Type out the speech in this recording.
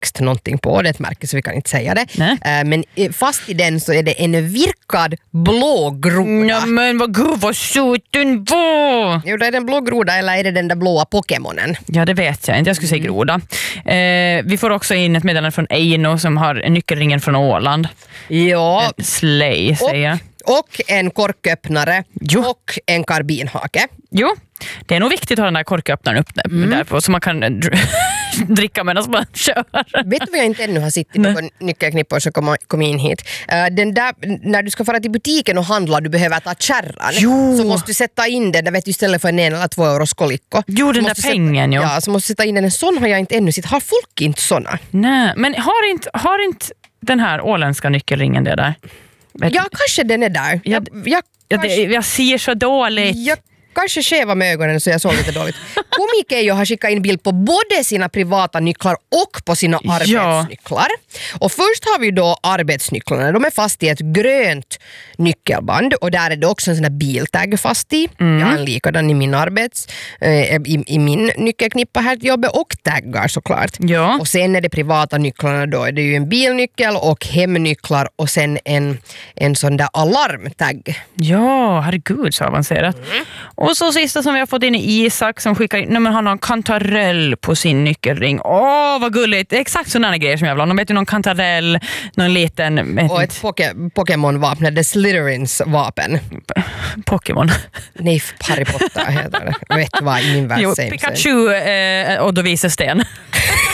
text någonting på, det är ett märke så vi kan inte säga det. Men fast i den så är det en virkad blå groda. Ja, men vad söt den var! Jo, det är den blå groda eller är det den där blåa Pokémonen? Ja, det vet jag inte. Jag skulle säga groda. Vi får också in ett meddelande från Eino som har nyckelringen från Åland. Ja. Slay, säger jag. Och en korköppnare och en karbinhake. Jo, det är nog viktigt att ha den där korköppnaren upp där så man kan dricka medan man kör. Vet du vad jag inte ännu har sett i någon nyckelknippor som kom in hit? Den där, när du ska fara till butiken och handla, du behöver ta kärran. Så måste du sätta in den där, vet du, istället för en eller 2 euros koliko. Jo, den där pengen, ja. Så måste du sätta in den. En sån har jag inte ännu sett. Har folk inte såna? Nej, men har inte den här åländska nyckelringen det där? Ja, kanske den är där. Jag ser så dåligt. Jag kanske skevar med ögonen så jag såg lite dåligt. Komikeijo har skickat in bild på både sina privata nycklar och på sina arbetsnycklar. Och först har vi då arbetsnycklarna. De är fast i ett grönt nyckelband och där är det också en sån här biltagg fast i. Jag har en likadan i min i min nyckelknippa här till jobbet och taggar såklart. Ja. Och sen är det privata nycklarna då. Det är ju en bilnyckel och hemnycklar och sen en sån där alarmtagg. Ja, herregud så avancerat. Och så sista som vi har fått in är Isak som skickar in, men han har en kantarell på sin nyckelring. Vad gulligt. Det är exakt sådana grejer som jag vill ha. De vet ju någon kantarell, någon liten... Och ett Pokémon-vapen, det är Slytherins vapen. Pokémon? Nej, Harry Potter heter det. Jag vet vad i min värld säger. Pikachu och då visar sten.